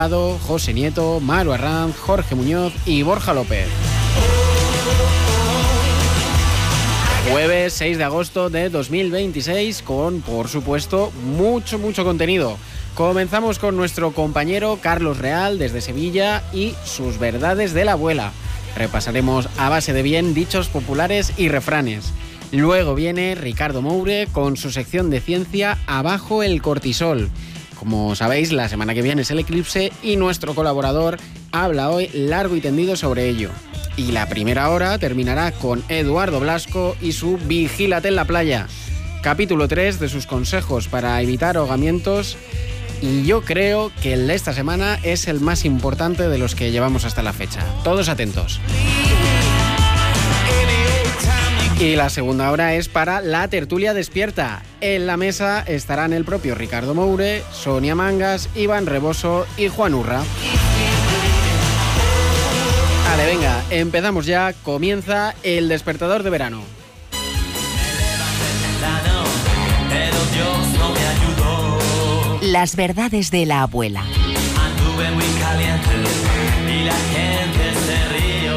José Nieto, Maru Arranz, Jorge Muñoz y Borja López. Jueves 6 de agosto de 2026 con, por supuesto, mucho contenido. Comenzamos con nuestro compañero Carlos Real desde Sevilla y sus verdades de la abuela. Repasaremos a base de bien dichos populares y refranes. Luego viene Ricardo Moure con su sección de ciencia Abajo el cortisol. Como sabéis, la semana que viene es el eclipse y nuestro colaborador habla hoy largo y tendido sobre ello. Y la primera hora terminará con Eduardo Blasco y su Vigílate en la playa. Capítulo 3 de sus consejos para evitar ahogamientos. Y yo creo que el de esta semana es el más importante de los que llevamos hasta la fecha. Todos atentos. Y la segunda hora es para la tertulia despierta. En la mesa estarán el propio Ricardo Moure, Sonia Mangas, Iván Reboso y Juan Urra. Vale, venga, empezamos ya. Comienza el despertador de verano. Las verdades de la abuela. Anduve muy caliente y la gente se rió.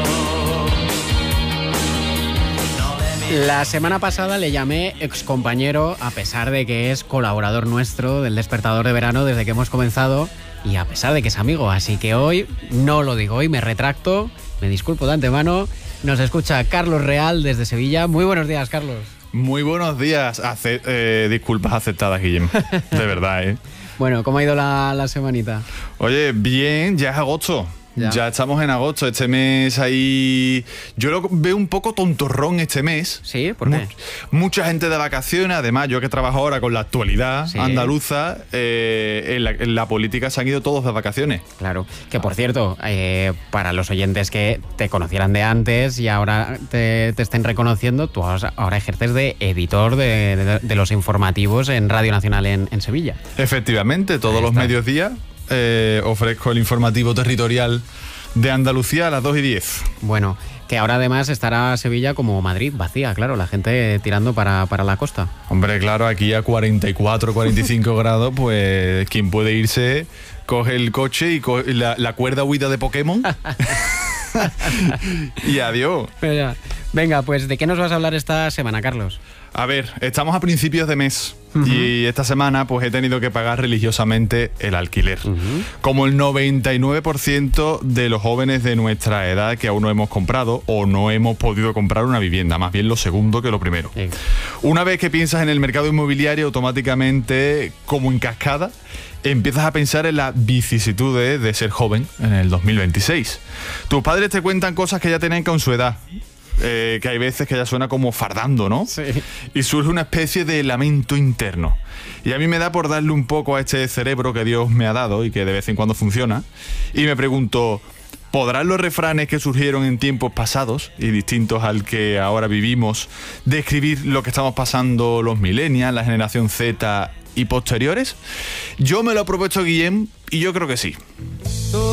La semana pasada le llamé excompañero, a pesar de que es colaborador nuestro del despertador de verano desde que hemos comenzado y a pesar de que es amigo. Así que hoy no lo digo, hoy me retracto, me disculpo de antemano. Nos escucha Carlos Real desde Sevilla. Muy buenos días, Carlos. Muy buenos días. Disculpas aceptadas, Guillem. De verdad, ¿eh? Bueno, ¿cómo ha ido la semanita? Oye, bien, ya es agosto. Ya estamos en agosto. Este mes ahí... Yo lo veo un poco tontorrón este mes. ¿Sí? ¿Por qué? Mucha gente de vacaciones. Además, yo que trabajo ahora con la actualidad andaluza, en la política se han ido todos de vacaciones. Claro. Que, por cierto, para los oyentes que te conocieran de antes y ahora te estén reconociendo, tú ahora ejerces de editor de los informativos en Radio Nacional en Sevilla. Efectivamente, todos los mediodías ofrezco el informativo territorial de Andalucía a las 2:10. Bueno, que ahora además estará Sevilla como Madrid, vacía, claro, la gente tirando para la costa. Hombre, claro, aquí a 44, 45 grados, pues quien puede irse, coge el coche y coge la cuerda huida de Pokémon y adiós. Venga, pues ¿de qué nos vas a hablar esta semana, Carlos? A ver, estamos a principios de mes y esta semana pues he tenido que pagar religiosamente el alquiler. Como el 99% de los jóvenes de nuestra edad que aún no hemos comprado o no hemos podido comprar una vivienda, más bien lo segundo que lo primero. Una vez que piensas en el mercado inmobiliario, automáticamente, como en cascada, empiezas a pensar en las vicisitudes de ser joven en el 2026. Tus padres te cuentan cosas que ya tenían con su edad. Que hay veces que ya suena como fardando, ¿no? Sí. Y surge una especie de lamento interno. Y a mí me da por darle un poco a este cerebro que Dios me ha dado y que de vez en cuando funciona. Y me pregunto, ¿podrán los refranes que surgieron en tiempos pasados y distintos al que ahora vivimos describir lo que estamos pasando los millennials, la generación Z y posteriores? Yo me lo he propuesto, Guillem, y yo creo que sí.